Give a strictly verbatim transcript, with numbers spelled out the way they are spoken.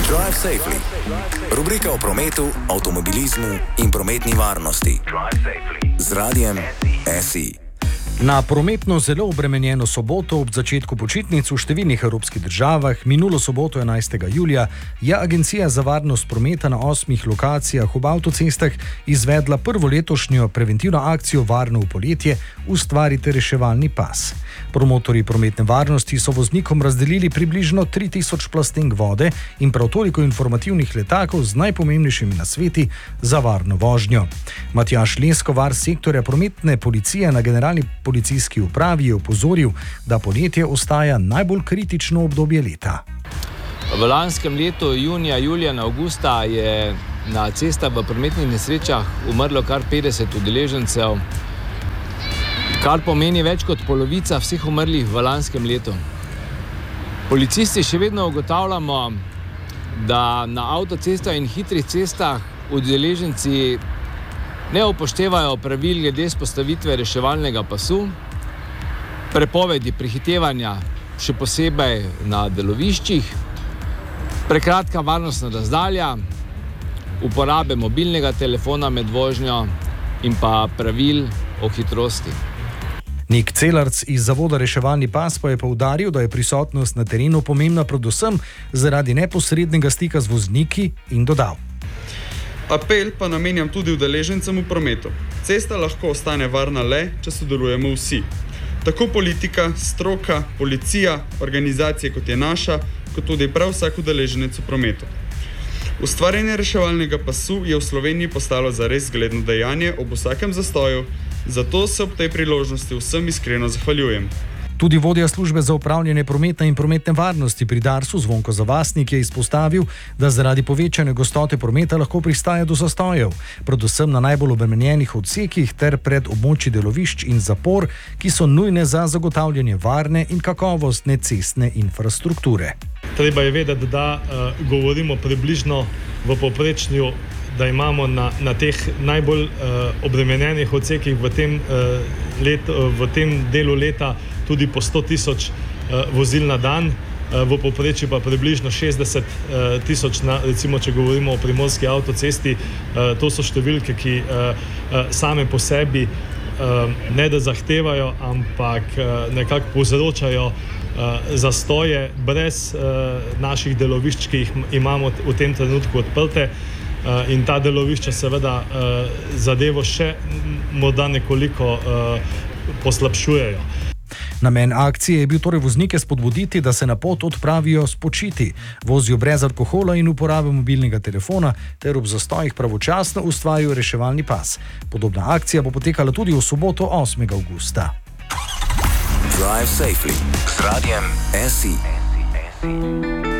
Drive safely. Rubrika o prometu, avtomobilizmu in prometni varnosti. Z radijem S I. Na prometno zelo obremenjeno soboto ob začetku počitnic v številnih evropskih državah, minulo soboto enajstega julija, je Agencija za varnost prometa na osmih lokacijah ob avtocestah izvedla prvo letošnjo preventivno akcijo Varno v poletje, ustvarite reševalni pas. Promotorji prometne varnosti so voznikom razdelili približno tri tisoč plastenk vode in prav toliko informativnih letakov z najpomembnejšimi nasveti za varno vožnjo. Matjaž Leskovar, sektorja prometne policije na generalni policijski upravi, je opozoril, da poletje ostaja najbolj kritično obdobje leta. V lanskem letu, junija, julija in avgusta, je na cestah v prometnih nesrečah umrlo kar petdeset udeležencev, kar pomeni več kot polovica vseh umrlih v lanskem letu. Policisti še vedno ugotavljamo, da na avtocestah in hitrih cestah udeleženci ne upoštevajo pravil glede vzpostavitve reševalnega pasu, prepovedi prehitevanja, še posebej na deloviščih, prekratka varnostna razdalja, uporabe mobilnega telefona med vožnjo in pa pravil o hitrosti. Nik Celarc iz Zavoda Reševalni pas pa je poudaril, da je prisotnost na terenu pomembna predvsem zaradi neposrednega stika z vozniki, in dodal: Apel pa namenjam tudi udeležencem v prometu. Cesta lahko ostane varna le, če sodelujemo vsi. Tako politika, stroka, policija, organizacije kot je naša, kot tudi prav vsak udeleženec v prometu. Ustvarjanje reševalnega pasu je v Sloveniji postalo zares zgledno dejanje ob vsakem zastoju, zato se ob tej priložnosti vsem iskreno zahvaljujem. Tudi vodja službe za upravljanje prometa in prometne varnosti pri Darsu, Zvonko Zavastnik, je izpostavil, da zaradi povečane gostote prometa lahko pristaja do zastojev, predvsem na najbolj obremenjenih odsekih ter pred območji delovišč in zapor, ki so nujne za zagotavljanje varne in kakovostne cestne infrastrukture. Treba je vedeti, da uh, govorimo približno v povprečju, da imamo na, na teh najbolj uh, obremenjenih odsekih v tem, uh, let, uh, v tem delu leta tudi po sto tisoč uh, vozil na dan, uh, v povprečju pa približno šestdeset tisoč, uh, recimo, če govorimo o primorski avtocesti. Uh, to so številke, ki uh, uh, same po sebi uh, ne da zahtevajo, ampak uh, nekako povzročajo uh, zastoje brez uh, naših delovišč, ki jih imamo v tem trenutku odprte. Uh, in ta delovišča seveda uh, zadevo še morda nekoliko uh, poslabšujejo. Namen akcije je bil torej voznike spodbuditi, da se na pot odpravijo spočiti, vozijo brez alkohola in uporabe mobilnega telefona ter ob zastojih pravočasno ustvarijo reševalni pas. Podobna akcija bo potekala tudi v soboto osmega avgusta. Drive safely. Z radijem S I.